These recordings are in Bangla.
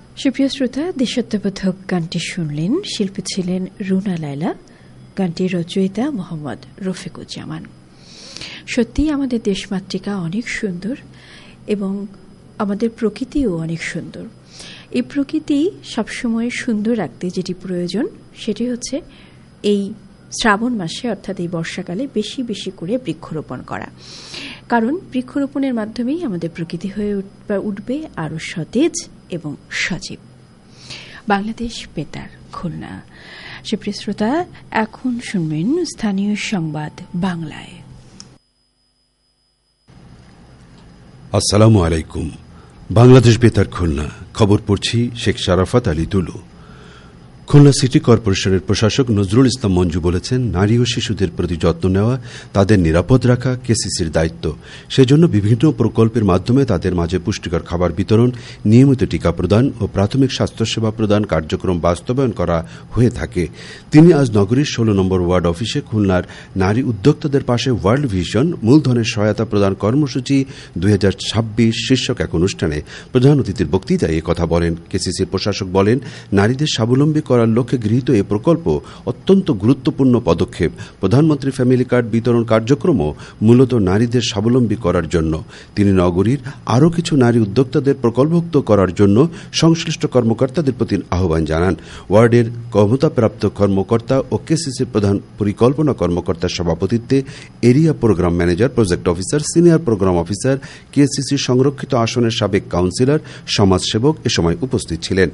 সুপ্রিয় শ্রোতা, দেশাত্মবোধক গানটি শুনলেন। শিল্পী ছিলেন রুনা লায়লা, গানটির রচয়িতা মোহাম্মদ রফিকুজ্জামান। সত্যিই আমাদের দেশমাতৃকা অনেক সুন্দর এবং আমাদের প্রকৃতিও অনেক সুন্দর। এই প্রকৃতি সবসময় সুন্দর রাখতে যেটি প্রয়োজন সেটি হচ্ছে এই শ্রাবণ মাসে অর্থাৎ এই বর্ষাকালে বেশি বেশি করে বৃক্ষরোপণ করা। কারণ বৃক্ষরোপণের মাধ্যমেই আমাদের প্রকৃতি হয়ে উঠবে আরও সতেজ এবং সজীব। বাংলাদেশ বেতার, খুলনা। সুপ্রিয় শ্রোতা, এখন শুনবেন স্থানীয় সংবাদ বাংলায়। আসসালামু আলাইকুম। বাংলাদেশ বেতার, খুলনা। খবর পড়ছি শেখ শারাফাত আলী তুলু। খুলনা সিটি কর্পোরেশনের প্রশাসক নজরুল ইসলাম মঞ্জু বলেছেন, নারী ও শিশুদের প্রতি যত্ন নেওয়া, তাদের নিরাপদ রাখা কেসিসির দায়িত্ব। সেজন্য বিভিন্ন প্রকল্পের মাধ্যমে তাদের মাঝে পুষ্টিকর খাবার বিতরণ, নিয়মিত টিকা প্রদান ও প্রাথমিক স্বাস্থ্যসেবা প্রদান কার্যক্রম বাস্তবায়ন করা হয়ে থাকে। তিনি আজ নগরীর 16 নম্বর ওয়ার্ড অফিসে খুলনার নারী উদ্যোক্তাদের পাশে ওয়ার্ল্ড ভিশন মূলধনের সহায়তা প্রদান কর্মসূচি 2026 শীর্ষক এক অনুষ্ঠানে প্রধান অতিথির বক্তৃতায় একথা বলেন। কেসিসির প্রশাসক বলেন, নারীদের স্বাবলম্বী করার লক্ষ্যে গৃহীত এই প্রকল্প অত্যন্ত গুরুত্বপূর্ণ পদক্ষেপ। প্রধানমন্ত্রী ফ্যামিলি কার্ড বিতরণ কার্যক্রমও মূলত নারীদের স্বাবলম্বী করার জন্য। তিনি নগরীর আরও কিছু নারী উদ্যোক্তাদের প্রকল্পভুক্ত করার জন্য সংশ্লিষ্ট কর্মকর্তাদের প্রতি আহ্বান জানান। ওয়ার্ডের ক্ষমতাপ্রাপ্ত কর্মকর্তা ও কেসিসির প্রধান পরিকল্পনা কর্মকর্তার সভাপতিত্বে area programme manager, project officer, senior programme officer, KCC সংরক্ষিত আসনের সাবেক কাউন্সিলর, সমাজসেবক এ সময় উপস্থিত ছিলেন।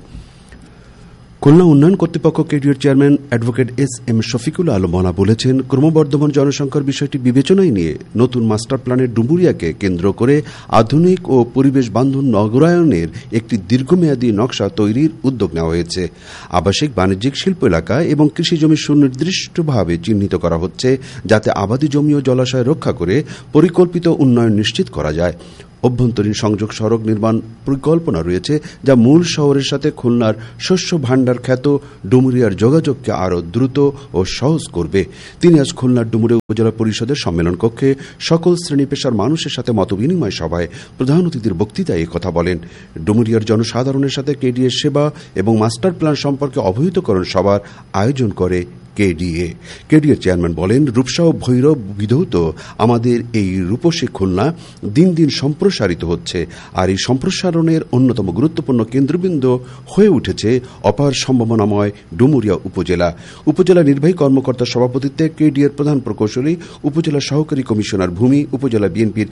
খুলনা উন্নয়ন কর্তৃপক্ষ কেডিওর chairman advocate SM. Shafiqul Alam মনা বলেছেন, ক্রমবর্ধমান জনসংখ্যার বিষয়টি বিবেচনায় নিয়ে নতুন মাস্টার প্ল্যানের ডুমুরিয়াকে কেন্দ্র করে আধুনিক ও পরিবেশ বান্ধব নগরায়নের একটি দীর্ঘমেয়াদী নকশা তৈরির উদ্যোগ নেওয়া হয়েছে। আবাসিক, বাণিজ্যিক, শিল্প এলাকা এবং কৃষি জমি সুনির্দিষ্টভাবে চিহ্নিত করা হচ্ছে, যাতে আবাদি জমি ও জলাশয় রক্ষা করে পরিকল্পিত উন্নয়ন নিশ্চিত করা যায়। অভ্যন্তরীণ সংযোগ সড়ক নির্মাণ পরিকল্পনা রয়েছে, যা মূল শহরের সাথে খুলনার শস্য ভাণ্ডার খ্যাত ডুমুরিয়ার যোগাযোগকে আরও দ্রুত ও সহজ করবে। তিনি আজ খুলনার ডুমুরিয়া উপজেলা পরিষদের সম্মেলন কক্ষে সকল শ্রেণী পেশার মানুষের সাথে মতবিনিময় সভায় প্রধান অতিথির বক্তৃতায় একথা বলেন। ডুমুরিয়ার জনসাধারণের সাথে কেডিএর সেবা এবং মাস্টার প্ল্যান সম্পর্কে অবহিতকরণ সভার আয়োজন করে কেডিএর চেয়ারম্যান বলেন, রূপসা ও ভৈরব বিধৌত আমাদের এই রূপসী খুলনা দিন দিন সম্প্রসারিত হচ্ছে, আর এই সম্প্রসারণের অন্যতম গুরুত্বপূর্ণ কেন্দ্রবিন্দু হয়ে উঠেছে অপার সম্ভাবনাময় ডুমুরিয়া উপজেলা। উপজেলা নির্বাহী কর্মকর্তার সভাপতিত্বে কেডিএর প্রধান প্রকৌশলী, উপজেলা সহকারী কমিশনার ভূমি, উপজেলা বিএনপির